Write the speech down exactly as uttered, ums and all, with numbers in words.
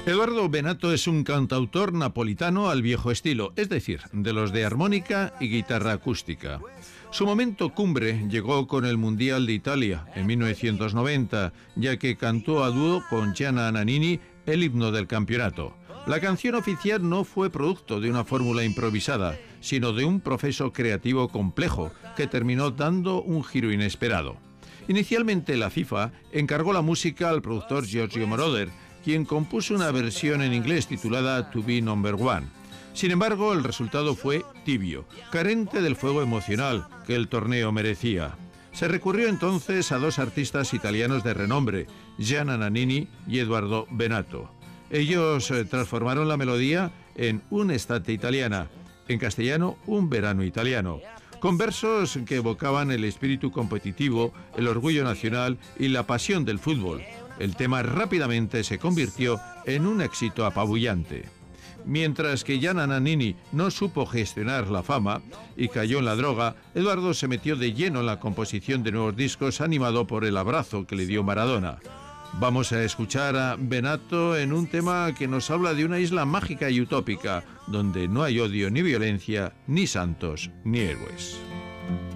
Eduardo Bennato es un cantautor napolitano al viejo estilo, es decir, de los de armónica y guitarra acústica. Su momento cumbre llegó con el Mundial de Italia en mil novecientos noventa, ya que cantó a dúo con Gianna Nannini el himno del campeonato. La canción oficial no fue producto de una fórmula improvisada, sino de un proceso creativo complejo que terminó dando un giro inesperado. Inicialmente la FIFA encargó la música al productor Giorgio Moroder, quien compuso una versión en inglés titulada To Be Number One. Sin embargo, el resultado fue tibio, carente del fuego emocional que el torneo merecía. Se recurrió entonces a dos artistas italianos de renombre, Gianna Nannini y Eduardo Bennato. Ellos eh, transformaron la melodía en Un'estate italiana, en castellano Un verano italiano, con versos que evocaban el espíritu competitivo, el orgullo nacional y la pasión del fútbol. El tema rápidamente se convirtió en un éxito apabullante. Mientras que Gianna Nannini no supo gestionar la fama y cayó en la droga, Eduardo se metió de lleno en la composición de nuevos discos animado por el abrazo que le dio Maradona. Vamos a escuchar a Bennato en un tema que nos habla de una isla mágica y utópica, donde no hay odio ni violencia, ni santos ni héroes.